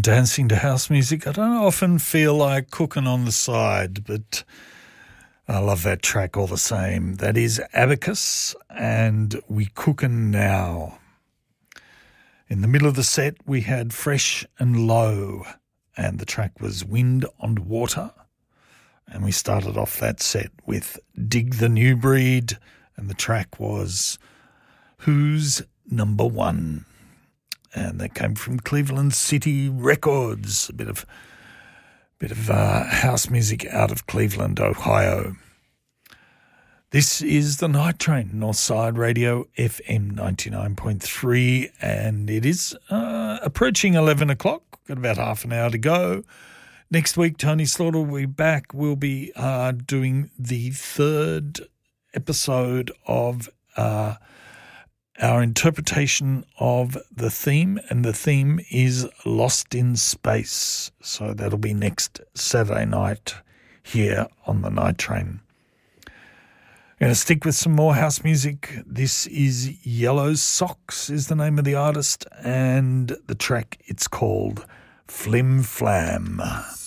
dancing to house music. I don't often feel like cooking on the side, but I love that track all the same. That is Abacus and We Cookin' Now. In the middle of the set, we had Fresh and Low, and the track was Wind on Water. And we started off that set with Dig the New Breed, and the track was Who's Number One? And that came from Cleveland City Records, a bit of house music out of Cleveland, Ohio. This is the Night Train, Northside Radio, FM 99.3, and it is approaching 11 o'clock. Got about half an hour to go. Next week, Tony Slaughter will be back. We'll be doing the third episode of our interpretation of the theme, and the theme is Lost in Space. So that'll be next Saturday night here on the Night Train. I'm going to stick with some more house music. This is Yellow Socks is the name of the artist, and the track, it's called Flim Flam.